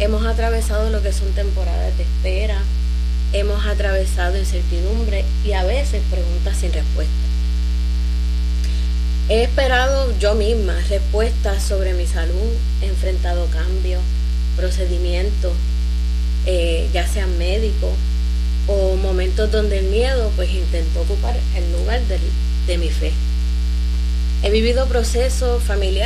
Hemos atravesado lo que son temporadas de espera, hemos atravesado incertidumbre y a veces preguntas sin respuesta. He esperado yo misma respuestas sobre mi salud, he enfrentado cambios, procedimientos, ya sean médicos o momentos donde el miedo pues intentó ocupar el lugar de mi fe. He vivido procesos familiares